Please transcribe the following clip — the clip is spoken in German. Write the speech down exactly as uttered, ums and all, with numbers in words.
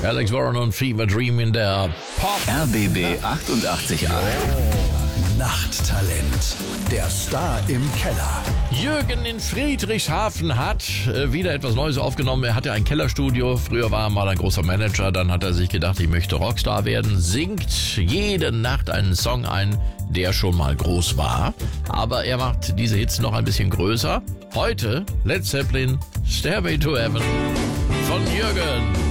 Alex Warren und Fever Dream in der Pop. R B B achtundachtzig Komma acht. Nachttalent. Der Star im Keller. Jürgen in Friedrichshafen hat äh, wieder etwas Neues aufgenommen. Er hatte ein Kellerstudio. Früher war er mal ein großer Manager. Dann hat er sich gedacht, ich möchte Rockstar werden. Singt jede Nacht einen Song ein, der schon mal groß war. Aber er macht diese Hits noch ein bisschen größer. Heute Led Zeppelin, Stairway to Heaven von Jürgen.